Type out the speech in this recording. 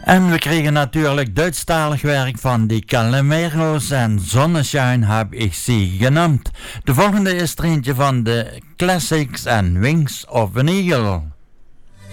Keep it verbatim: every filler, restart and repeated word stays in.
En we kregen natuurlijk Duitsstalig werk van die Calameros en Sonnenschein heb ik ze genoemd. De volgende is er eentje van de Classics en Wings of an Eagle.